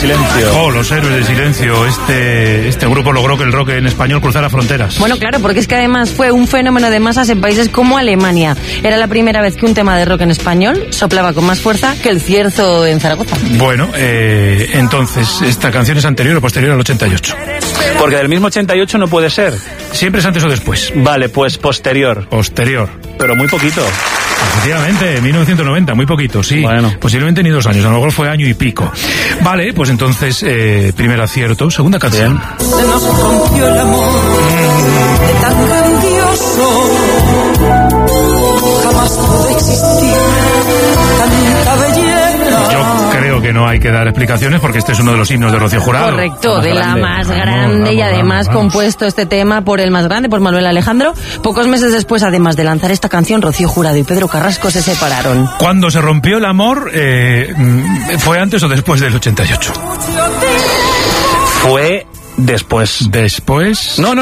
Silencio. Oh, los Héroes del Silencio. Este grupo logró que el rock en español cruzara fronteras. Bueno, claro, porque es que además fue un fenómeno de masas en países como Alemania. Era la primera vez que un tema de rock en español soplaba con más fuerza que el cierzo en Zaragoza. Bueno, entonces, ¿esta canción es anterior o posterior al 88? Porque del mismo 88 no puede ser. Siempre es antes o después. Vale, pues posterior. Posterior. Pero muy poquito. Efectivamente, 1990, muy poquito, sí. Bueno. Posiblemente ni 2 años, a lo mejor fue año y pico. Vale, pues entonces, primer acierto, segunda canción. Se nos rompió el amor de tan grandioso. Jamás pudo existir tanta belleza. Yo creo que no hay que dar explicaciones porque este es uno de los himnos de Rocío Jurado. Correcto, de la más grande y además compuesto este tema por el más grande, por Manuel Alejandro. Pocos meses después, además de lanzar esta canción, Rocío Jurado y Pedro Carrasco se separaron. Cuando se rompió el amor, ¿fue antes o después del 88? Fue después. ¿Después? No.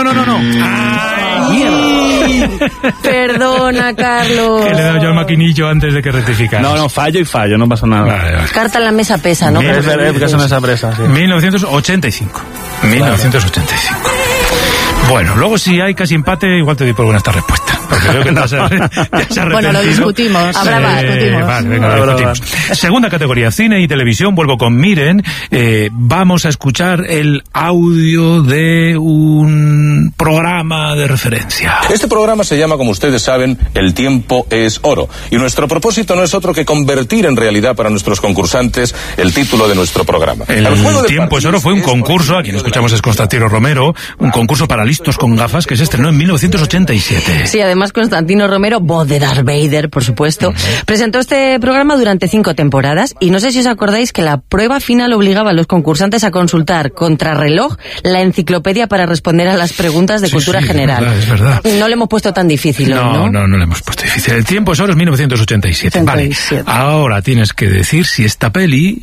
Perdona, Carlos. Que le he dado yo al maquinillo antes de que rectificara. No, fallo, no pasa nada. Vale. Carta en la mesa pesa, ¿no? Es verdad que es una presa, sí. 1985. 1985. Bueno, luego si hay casi empate, igual te doy por buena esta respuesta. Porque creo que ya se ha Bueno, lo discutimos. Vale, venga, lo discutimos. Segunda categoría, cine y televisión. Vuelvo con Miren. Vamos a escuchar el audio de un programa de referencia. Este programa se llama, como ustedes saben, El tiempo es oro. Y nuestro propósito no es otro que convertir en realidad para nuestros concursantes el título de nuestro programa. El tiempo es oro fue un concurso, a quien escuchamos es Constantino Romero, un concurso para listos con gafas que se estrenó en 1987. Sí, además Constantino Romero, voz de Darth Vader, por supuesto, presentó este programa durante 5 temporadas y no sé si os acordáis que la prueba final obligaba a los concursantes a consultar contrarreloj la enciclopedia para responder a las preguntas de cultura general. Es verdad. No le hemos puesto tan difícil, ¿no? No le hemos puesto difícil. El tiempo es oro es 1987. 87. Vale, ahora tienes que decir si esta peli...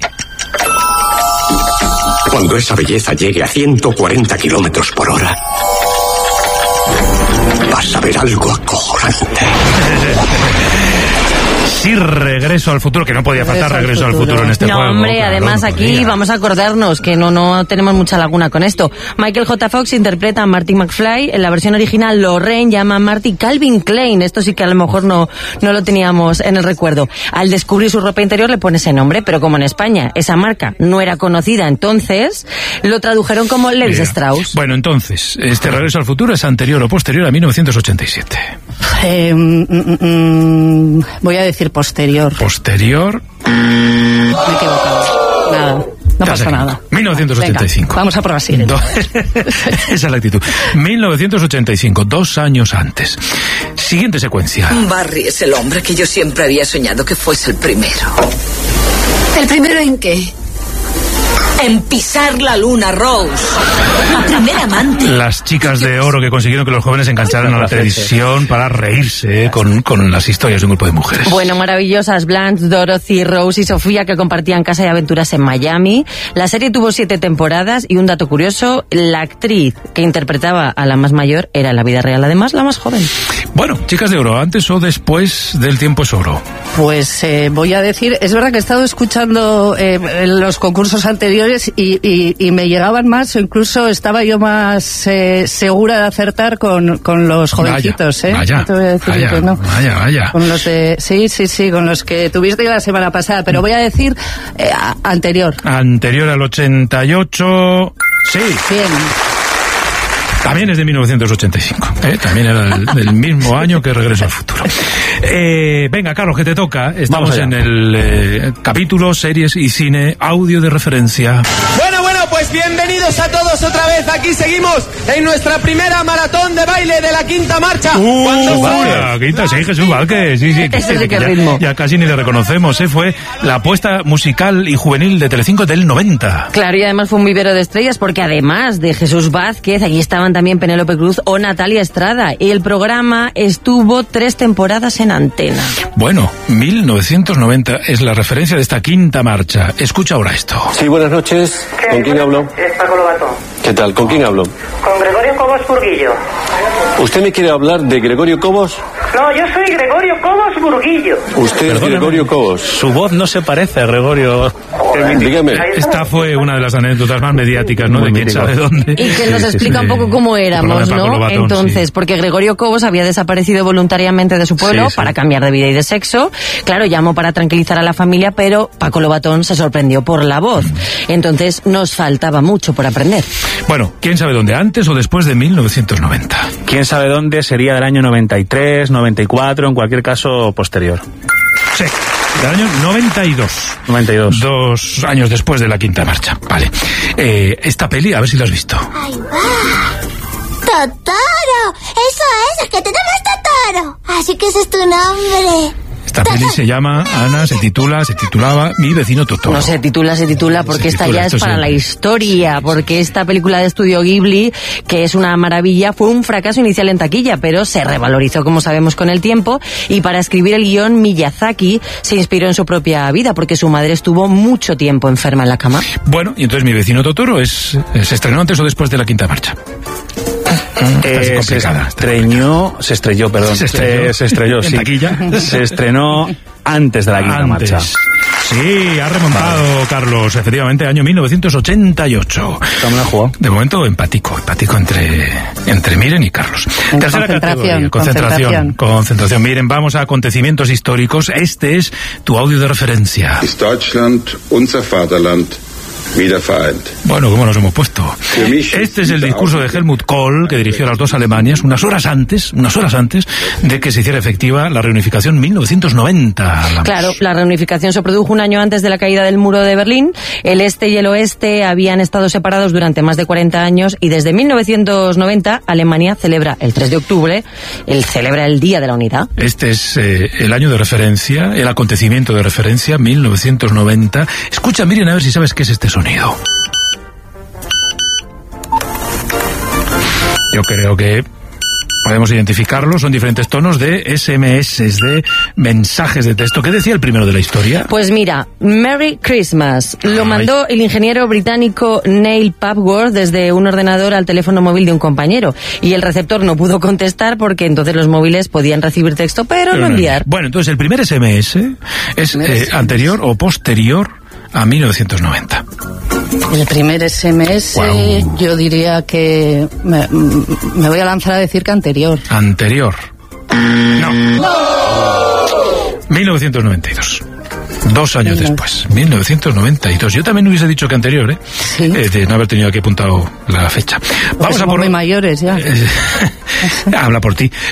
Cuando esa belleza llegue a 140 kilómetros por hora, vas a ver algo acojonante. Sí, Regreso al Futuro, que no podía faltar Regreso al Futuro en este juego. No, hombre, claro, además aquí vamos a acordarnos que no tenemos mucha laguna con esto. Michael J. Fox interpreta a Marty McFly, en la versión original Lorraine llama a Marty Calvin Klein, esto sí que a lo mejor no lo teníamos en el recuerdo. Al descubrir su ropa interior le pone ese nombre, pero como en España esa marca no era conocida entonces, lo tradujeron como Levis Strauss. Bueno, entonces, ¿este Regreso al Futuro es anterior o posterior a 1987? Voy a decir posterior. ¿Posterior? Me he equivocado. Nada. No pasa nada. 1985. Venga, vamos a probar así. Esa es la actitud. 1985, 2 años antes. Siguiente secuencia. Barry es el hombre que yo siempre había soñado que fuese el primero. ¿El primero en qué? En pisar la luna, Rose. La primera amante. Las chicas de oro que consiguieron que los jóvenes se engancharan a la televisión para reírse con las historias de un grupo de mujeres. Bueno, maravillosas Blanche, Dorothy, Rose y Sofía, que compartían casa y aventuras en Miami. La serie tuvo 7 temporadas y un dato curioso, la actriz que interpretaba a la más mayor era en la vida real además la más joven. Bueno, chicas de oro, ¿antes o después del tiempo es oro? Pues voy a decir, es verdad que he estado escuchando los concursos anteriores y me llegaban más, o incluso estaba yo más segura de acertar con los jovencitos. Vaya. Te voy a decir que no. Vaya. Con los de, sí, con los que tuviste la semana pasada, pero voy a decir anterior. Anterior al 88. Sí. Bien. También es de 1985. También era del mismo año que Regreso al Futuro. Venga, Carlos, que te toca. Estamos en el capítulo Series y Cine, audio de referencia. Bueno, pues bienvenidos a todos otra vez. Aquí seguimos en nuestra primera maratón de baile de la quinta marcha. La quinta, sí, Jesús Vázquez. Sí, ya casi ni le reconocemos. Fue la apuesta musical y juvenil de Telecinco del 90. Claro, y además fue un vivero de estrellas porque además de Jesús Vázquez, allí estaban también Penélope Cruz o Natalia Estrada. Y el programa estuvo 3 temporadas en antena. Bueno, 1990 es la referencia de esta quinta marcha. Escucha ahora esto. Sí, buenas noches. ¿Con quién hablo? Es Paco Lobato. ¿Qué tal? ¿Con quién hablo? Con Gregorio Cobos Burguillo. ¿Usted me quiere hablar de Gregorio Cobos? No, yo soy Gregorio Cobos Burguillo. Usted es Gregorio Cobos. Su voz no se parece a Gregorio. Dígame. Esta fue una de las anécdotas más mediáticas, ¿no? De quién sabe dónde. Y que nos explica un poco cómo éramos, ¿no? Entonces, porque Gregorio Cobos había desaparecido voluntariamente de su pueblo para cambiar de vida y de sexo. Claro, llamó para tranquilizar a la familia, pero Paco Lobatón se sorprendió por la voz. Entonces, nos faltaba mucho por aprender. Bueno, ¿quién sabe dónde? ¿Antes o después de 1990? ¿Quién sabe dónde? Sería del año 93, 94, en cualquier caso posterior. Sí, del año 92. 92. 2 años después de la Quinta Marcha. Vale. Esta peli, a ver si la has visto. ¡Ahí va! ¡Totoro! ¡Eso es! ¡Que tenemos Totoro! Así que ese es tu nombre. Esta peli se llama, Ana, se titulaba Mi vecino Totoro. No se titula porque esta ya es para la historia, porque esta película de estudio Ghibli, que es una maravilla, fue un fracaso inicial en taquilla, pero se revalorizó, como sabemos, con el tiempo, y para escribir el guión, Miyazaki se inspiró en su propia vida, porque su madre estuvo mucho tiempo enferma en la cama. Bueno, y entonces Mi vecino Totoro se estrenó antes o después de la Quinta Marcha. Se estrelló, sí. Se estrenó antes de la Quinta Marcha. Sí, ha remontado, Carlos, efectivamente, año 1988. ¿Cómo la jugó? De momento, empático entre Miren y Carlos. Tercera categoría, concentración. Miren, vamos a acontecimientos históricos. Este es tu audio de referencia. Ist Deutschland unser Vaterland wieder vereint. Bueno, ¿cómo nos hemos puesto? Este es el discurso de Helmut Kohl, que dirigió a las dos Alemanias unas horas antes de que se hiciera efectiva la reunificación 1990. Claro, la reunificación se produjo un año antes de la caída del muro de Berlín. El este y el oeste habían estado separados durante más de 40 años y desde 1990 Alemania celebra el 3 de octubre, celebra el Día de la Unidad. Este es el año de referencia, el acontecimiento de referencia, 1990. Escucha, Miren, a ver si sabes qué es este sonido. Yo creo que podemos identificarlo, son diferentes tonos de SMS, de mensajes de texto. ¿Qué decía el primero de la historia? Pues mira, Merry Christmas. Lo mandó el ingeniero británico Neil Papworth desde un ordenador al teléfono móvil de un compañero. Y el receptor no pudo contestar porque entonces los móviles podían recibir texto, pero no enviar. Bueno, entonces el primer SMS es anterior o posterior a 1990. El primer SMS, yo diría que me voy a lanzar a decir que anterior. Anterior. No. 1992. 2 años después, 1992. Yo también hubiese dicho que anterior, Sí. De no haber tenido aquí apuntado la fecha. Vamos a por muy mayores ya. Habla por ti.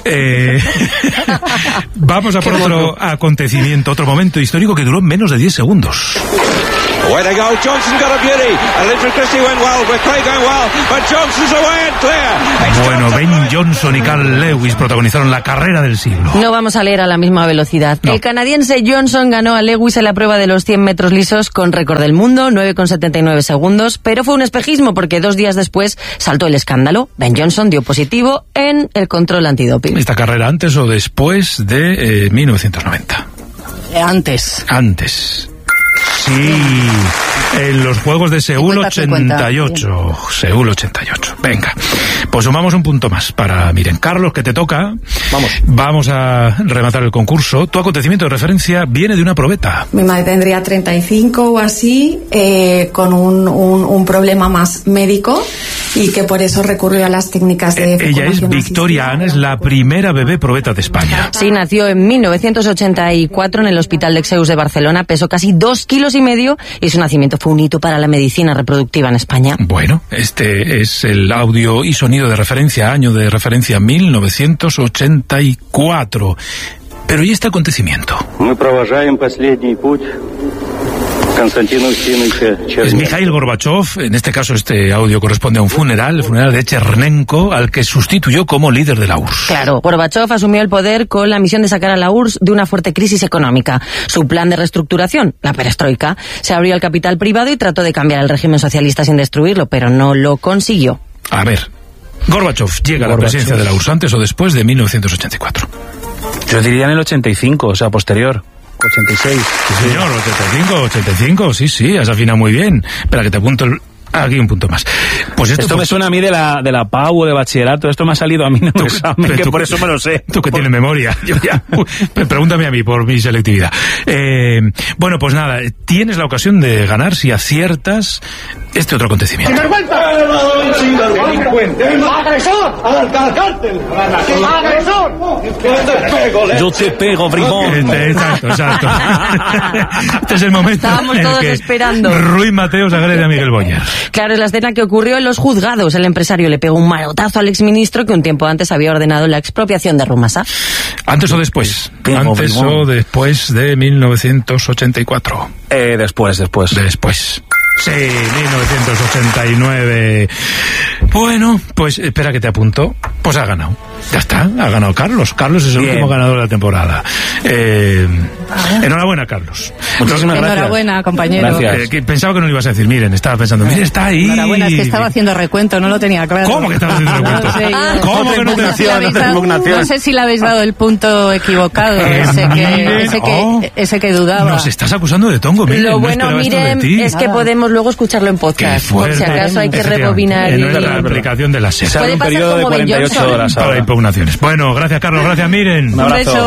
Vamos a por otro acontecimiento, otro momento histórico que duró menos de 10 segundos. Way to go, Johnson got a beauty, and Linford Christie went well, with Craig going well, but Johnson's away and clear. Bueno, Ben Johnson y Carl Lewis protagonizaron la carrera del siglo. No vamos a leer a la misma velocidad. No. El canadiense Johnson ganó a Lewis en la prueba de los 100 metros lisos con récord del mundo, 9,79 segundos, pero fue un espejismo porque 2 días después saltó el escándalo. Ben Johnson dio positivo en el control antidoping. ¿Esta carrera antes o después de 1990? Antes. Sí, en los Juegos de Seúl 88. Seúl 88. Venga, pues sumamos un punto más para Miren. Carlos, que te toca. Vamos a rematar el concurso. Tu acontecimiento de referencia viene de una probeta. Mi madre tendría 35 o así, con un problema más médico y que por eso recurrió a las técnicas de ella es Victoria Ana, es la primera bebé probeta de España. Sí, nació en 1984 en el Hospital de Exeus de Barcelona, pesó casi 2,5 kilos y su nacimiento fue un hito para la medicina reproductiva en España. Bueno, este es el audio y sonido de referencia, año de referencia 1984. Pero ¿y este acontecimiento? Мы провожаем последний путь Константина Устиновича Черненко. Es Mikhail Gorbachev, en este caso este audio corresponde a un funeral, el funeral de Chernenko, al que sustituyó como líder de la URSS. Claro, Gorbachev asumió el poder con la misión de sacar a la URSS de una fuerte crisis económica. Su plan de reestructuración, la perestroika, se abrió al capital privado y trató de cambiar el régimen socialista sin destruirlo, pero no lo consiguió. A ver, Gorbachev llega a la presidencia de la URSS antes o después de 1984. Yo diría en el 85, o sea, posterior. 86. Sí, señor, 85, sí, has afinado muy bien. Espera, que te apunto Aquí un punto más. Pues esto me suena a mí de la PAU o de bachillerato. Esto me ha salido a mí en un examen, que por eso me lo sé. Tú que tienes memoria. Yo ya. Pregúntame a mí por mi selectividad. Bueno, pues nada, tienes la ocasión de ganar si aciertas este otro acontecimiento. ¡Agresor! ¡Al cárcel! ¡Agresor! Yo te pego, bribón. Exacto. Este es el momento Estábamos en todos que esperando. Ruiz Mateos agrede a Miguel Boyer. Claro, es la escena que ocurrió en los juzgados. El empresario le pegó un manotazo al exministro que un tiempo antes había ordenado la expropiación de Rumasa. ¿Antes o después? ¿Antes o después de 1984? Después. Sí, 1989. Bueno, pues espera que te apunto. Pues ha ganado. Ya está, ha ganado Carlos. Carlos es el último ganador de la temporada. Enhorabuena, Carlos. Muchísimas gracias. Enhorabuena, compañero. Gracias. Pensaba que no lo ibas a decir. Miren, estaba pensando, miren, está ahí. Enhorabuena, es que estaba haciendo recuento, no lo tenía claro. ¿Cómo que estaba haciendo recuento? ¿Cómo que no te No sé si le habéis dado el punto equivocado, ese que dudaba. Nos estás acusando de tongo, miren. Lo bueno, miren, es que podemos luego escucharlo en podcast. Por si acaso hay que rebobinar. En la aplicación de la SER. Será un periodo de 48 horas para impugnaciones. Bueno, gracias Carlos, gracias Miren. Un beso.